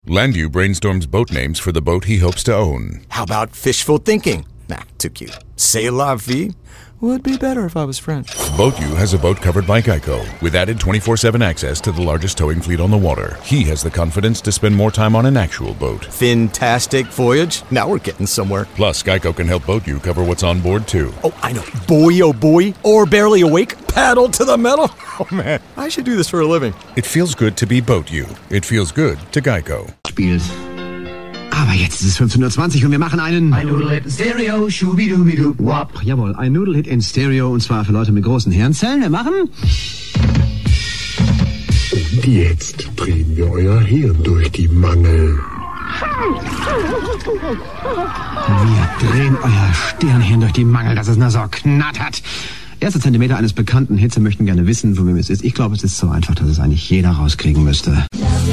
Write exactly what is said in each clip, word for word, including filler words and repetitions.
Landu brainstorms boat names for the boat he hopes to own. How about fishful thinking? Nah, too cute. C'est la vie? Would be better if I was French. BoatU has a boat covered by Geico, with added twenty-four seven access to the largest towing fleet on the water. He has the confidence to spend more time on an actual boat. Fantastic voyage. Now we're getting somewhere. Plus, Geico can help BoatU cover what's on board, too. Oh, I know. Boy, oh boy. Or barely awake. Paddle to the metal. Oh, man. I should do this for a living. It feels good to be BoatU. It feels good to Geico. Spielt. Aber jetzt ist es fünfzehn Uhr zwanzig und wir machen einen... Ein Nudelhit in Stereo, schubidubidu, wap. Jawohl, ein Nudelhit in Stereo und zwar für Leute mit großen Hirnzellen. Wir machen... Und jetzt drehen wir euer Hirn durch die Mangel. Wir drehen euer Stirnhirn durch die Mangel, dass es nur so knattert. Erste Zentimeter eines bekannten Hits möchten gerne wissen, von wem es ist. Ich glaube, es ist so einfach, dass es eigentlich jeder rauskriegen müsste.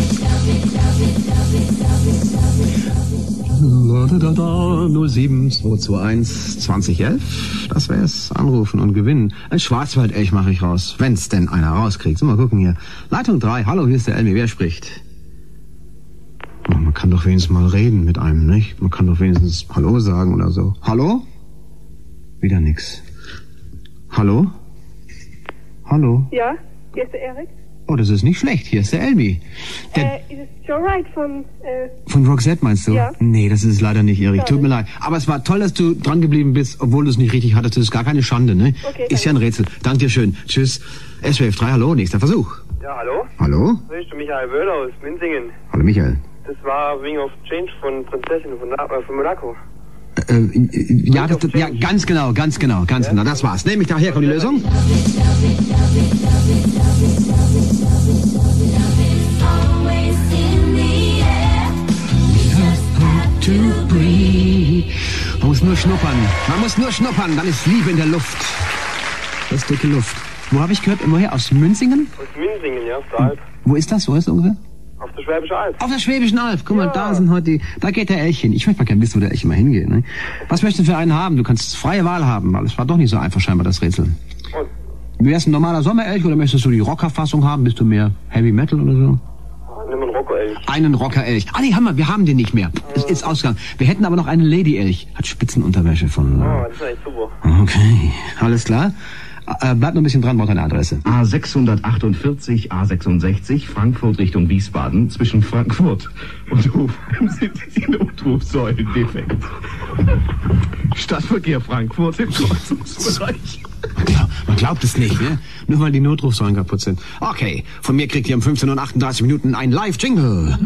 null sieben zwei zwei eins zwanzig elf, das wär's. Anrufen und gewinnen. Ein Schwarzwaldelch mache ich raus, wenn's denn einer rauskriegt. So, mal gucken hier. Leitung drei, hallo, hier ist der Elmi, wer spricht? Oh, man kann doch wenigstens mal reden mit einem, nicht? Man kann doch wenigstens Hallo sagen oder so. Hallo? Wieder nix. Hallo? Hallo? Ja, hier ist der Erik. Oh, das ist nicht schlecht. Hier ist der Elmi. Der Äh, ist es Joe Wright von... Äh von Roxette meinst du? Ja. Nee, das ist es leider nicht, Erik. Schade. Tut mir leid. Aber es war toll, dass du dran geblieben bist, obwohl du es nicht richtig hattest. Das ist gar keine Schande, ne? Okay, ist ja ein Rätsel. Dank dir schön. Tschüss. S W F drei, hallo, nächster Versuch. Ja, hallo? Hallo? Das ist der Michael Wöhler aus Münzingen. Hallo, Michael. Das war Wing of Change von Prinzessin von, äh, von Monaco. Äh, äh, ja, das, das, ja, ganz genau, ganz genau, ganz ja? genau. Das war's. Nehme ich daher, kommt die Lösung? Man muss nur schnuppern. Man muss nur schnuppern, dann ist Liebe in der Luft. Das ist dicke Luft. Wo habe ich gehört? Woher? Aus Münzingen? Aus Münzingen, ja, auf der Alp. Wo ist das? Wo ist das ungefähr? Auf der Schwäbischen Alb. Auf der Schwäbischen Alb. Guck mal, ja. da sind heute die, da geht der Elch hin. Ich möchte mal gerne wissen, wo der Elch immer hingeht. Ne? Was möchtest du für einen haben? Du kannst freie Wahl haben, weil es war doch nicht so einfach scheinbar, das Rätsel. Und? Wärst ein normaler Sommerelch oder möchtest du die Rockerfassung haben? Bist du mehr Heavy Metal oder so? Nimm einen Rockerelch. Einen Rockerelch. Ah, nee, haben wir. Wir haben den nicht mehr. Es ist ausgegangen. Wir hätten aber noch einen Lady-Elch. Hat Spitzenunterwäsche von... Oh, das ist echt super. Okay, alles klar. Äh, bleib noch ein bisschen dran, braucht eine Adresse. A sechshundertachtundvierzig, A sechsundsechzig, Frankfurt Richtung Wiesbaden. Zwischen Frankfurt und Hofheim sind die Notrufsäulen defekt. Stadtverkehr Frankfurt im Kreuzungsbereich. Man glaubt, man glaubt es nicht, ne? Nur weil die Notrufsäulen kaputt sind. Okay, von mir kriegt ihr um fünfzehn Uhr und achtunddreißig Minuten ein Live-Jingle.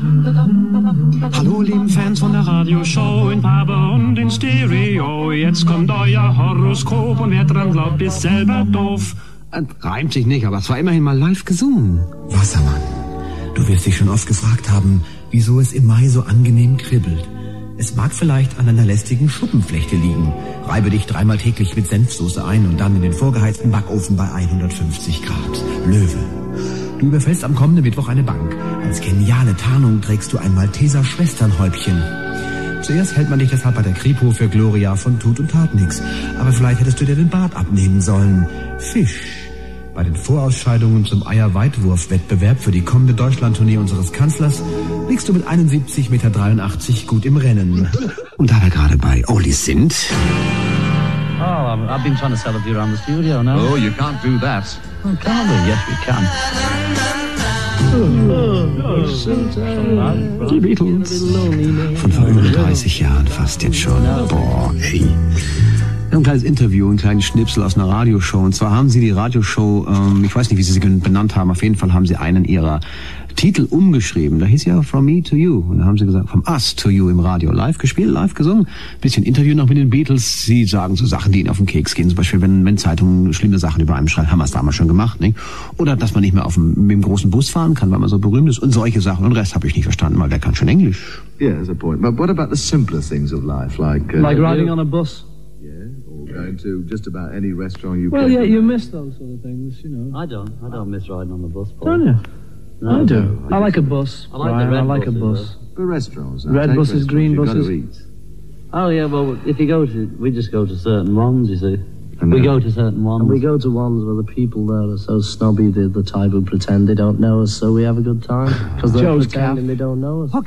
Hallo, lieben Fans von der Radioshow in Farbe und in Stereo. Jetzt kommt euer Horoskop und wer dran glaubt, ist selber doof. Äh, reimt sich nicht, aber es war immerhin mal live gesungen. Wassermann, du wirst dich schon oft gefragt haben, wieso es im Mai so angenehm kribbelt. Es mag vielleicht an einer lästigen Schuppenflechte liegen. Reibe dich dreimal täglich mit Senfsoße ein und dann in den vorgeheizten Backofen bei hundertfünfzig Grad. Löwe. Du überfällst am kommenden Mittwoch eine Bank. Als geniale Tarnung trägst du ein Malteser Schwesternhäubchen. Zuerst hält man dich deshalb bei der Kripo für Gloria von Tut und Tat nix. Aber vielleicht hättest du dir den Bart abnehmen sollen. Fisch. Bei den Vorausscheidungen zum Eierweitwurf-Wettbewerb für die kommende Deutschlandtournee unseres Kanzlers liegst du mit einundsiebzig Komma dreiundachtzig Meter gut im Rennen. Und da wir gerade bei Oldies sind... Oh, I've been trying to sell a few around the studio now. Oh, you can't do that. Oh, can we? Yes, we can. Die Beatles. Von vor über dreißig Jahren fast jetzt schon. Boah, ey. Ein kleines Interview, ein kleines Schnipsel aus einer Radioshow. Und zwar haben sie die Radioshow, ähm, ich weiß nicht, wie sie sie benannt haben, auf jeden Fall haben sie einen ihrer Titel umgeschrieben. Da hieß ja From Me to You. Und da haben sie gesagt, From Us to You im Radio. Live gespielt, live gesungen. Bisschen Interview noch mit den Beatles. Sie sagen so Sachen, die ihnen auf den Keks gehen. Zum Beispiel, wenn, wenn Zeitungen schlimme Sachen über einem schreiben, haben wir es damals schon gemacht. Nicht? Oder dass man nicht mehr auf dem, mit dem großen Bus fahren kann, weil man so berühmt ist. Und solche Sachen. Und den Rest habe ich nicht verstanden, weil wer kann schon Englisch? Yeah, that's a point. But what about the simpler things of life? Like, uh, like riding on a bus? Going to just about any restaurant you well, can. Well, yeah, you miss those sort of things, you know. I don't. I don't miss riding on the bus, Paul. Don't you? No, I do. I like a bus. I like Brian, the red I like buses, a bus. But restaurants. Red Take buses, restaurants. green You've buses. Got to eat. Oh yeah, well, if you go to, we just go to certain ones, you see. And We then- go to certain ones. And we go to ones where the people there are so snobby, they're the type who pretend they don't know us, so we have a good time. Because they're Joe's pretending they don't know us.